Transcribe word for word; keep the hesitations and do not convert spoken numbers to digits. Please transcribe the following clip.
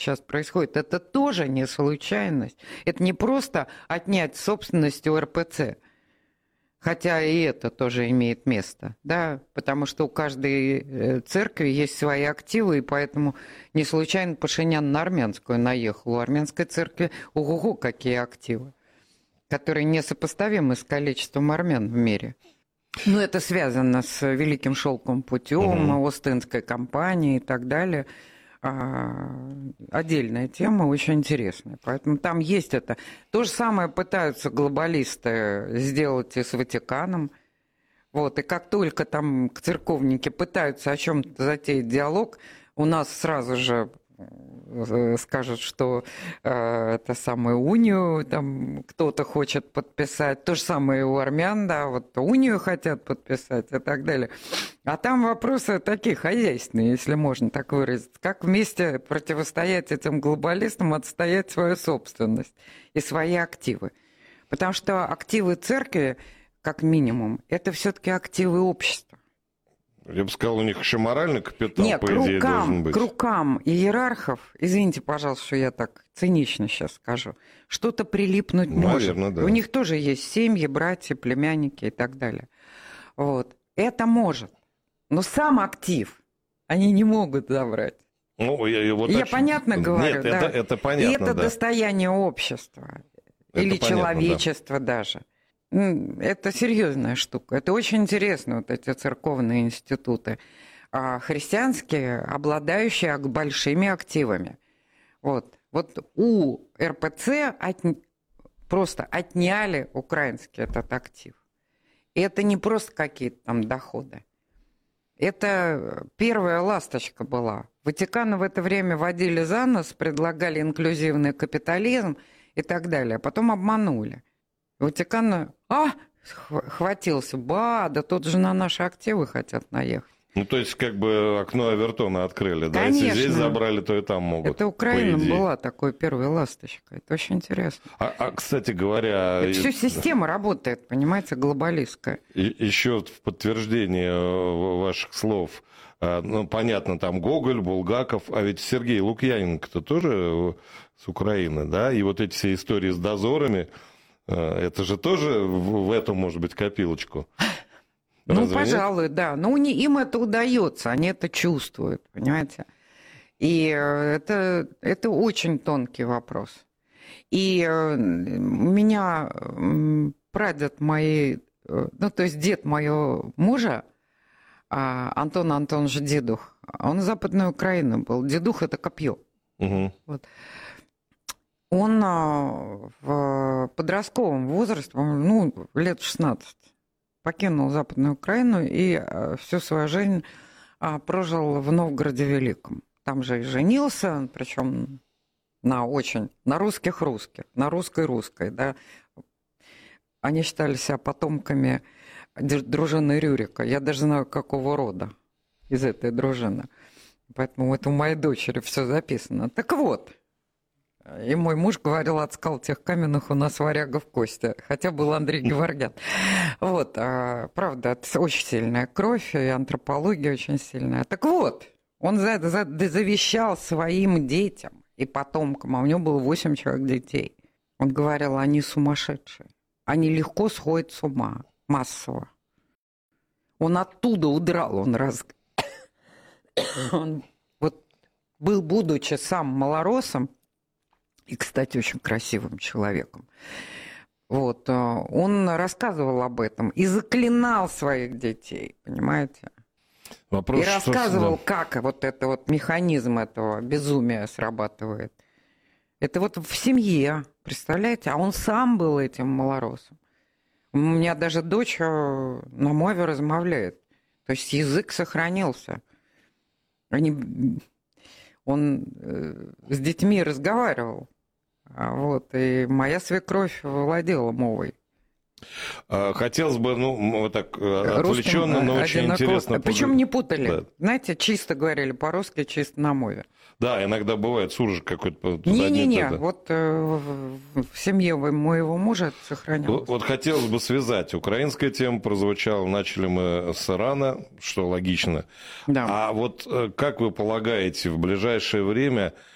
сейчас происходит, это тоже не случайность. Это не просто отнять собственность у эр пэ цэ. Хотя и это тоже имеет место, да, потому что у каждой церкви есть свои активы, и поэтому не случайно Пашинян на армянскую наехал. У армянской церкви ого-го какие активы, которые несопоставимы с количеством армян в мире. Но это связано с Великим Шелковым путем, угу. Остинской кампанией и так далее. Отдельная тема, очень интересная. Поэтому там есть это. То же самое пытаются глобалисты сделать и с Ватиканом. Вот. И как только там церковники пытаются о чем-то затеять диалог, у нас сразу же скажут, что э, это самую унию там кто-то хочет подписать. То же самое у армян, да, вот унию хотят подписать и так далее. А там вопросы такие хозяйственные, если можно так выразиться. Как вместе противостоять этим глобалистам, отстоять свою собственность и свои активы. Потому что активы церкви, как минимум, это все-таки активы общества. Я бы сказал, у них еще моральный капитал, Нет, по рукам, идее, должен быть. К рукам иерархов, извините, пожалуйста, что я так цинично сейчас скажу, что-то прилипнуть может. Наверное, да. У них тоже есть семьи, братья, племянники и так далее. Вот. Это может. Но сам актив они не могут забрать. Ну, я, я, вот я так... понятно говорю, Нет, да. это, это понятно, И это да. достояние общества. Это или понятно, человечества да. даже. Это серьезная штука. Это очень интересно, вот эти церковные институты. Христианские, обладающие большими активами. Вот, вот у эр пэ цэ от... просто отняли украинский этот актив. И это не просто какие-то там доходы. Это первая ласточка была. Ватикана в это время водили за нос, предлагали инклюзивный капитализм и так далее. А потом обманули. Ватикан, а, хватился, ба, да тут же на наши активы хотят наехать. Ну, то есть, как бы окно Авертона открыли, да? Конечно. Если здесь забрали, то и там могут. Это Украина была такой первой ласточкой. Это очень интересно. А, а кстати говоря... Это все система работает, понимаете, глобалистская. И, еще в подтверждение ваших слов, ну, понятно, там Гоголь, Булгаков, а ведь Сергей Лукьяненко-то тоже с Украины, да? И вот эти все истории с дозорами... Это же тоже в эту, может быть, копилочку? Ну, разве пожалуй, нет? Да. Но им это удается, они это чувствуют, понимаете? И это, это очень тонкий вопрос. И у меня прадед моей, ну, то есть дед моего мужа, Антон Антонович Дедух, он из Западной Украины был. Дедух – это копье. Угу. Вот. Он в подростковом возрасте, ну, лет шестнадцать, покинул Западную Украину и всю свою жизнь прожил в Новгороде Великом. Там же и женился, причем на очень, на русских русских, на русской русской, да. Они считали себя потомками дружины Рюрика. Я даже знаю, какого рода из этой дружины. Поэтому это у моей дочери все записано. Так вот. И мой муж говорил, от скал тех каменных у нас варяга в кости. Хотя был Андрей Геворгян. Вот, а, правда, это очень сильная кровь, и антропология очень сильная. Так вот, он за, за, завещал своим детям и потомкам, а у него было восемь человек детей. Он говорил, они сумасшедшие. Они легко сходят с ума, массово. Он оттуда удрал, он раз... он вот был, будучи сам малоросом, и, кстати, очень красивым человеком. Вот, он рассказывал об этом и заклинал своих детей, понимаете? Вопрос, и рассказывал, что... как вот это вот механизм этого безумия срабатывает. Это вот в семье, представляете? А он сам был этим малоросом. У меня даже дочь на мове размовляет. То есть язык сохранился. Они... Он с детьми разговаривал. Вот, и моя свекровь владела мовой. Хотелось бы, ну, вот так отвлеченно, но очень одинаково... интересно. Причем не путали. Да. Знаете, чисто говорили по-русски, чисто на мове. Да, иногда бывает суржик какой-то. Не-не-не, вот э, в семье моего мужа это сохранялось. Вот, вот хотелось бы связать. Украинская тема прозвучала, начали мы с Ирана, что логично. Да. А вот как вы полагаете, в ближайшее время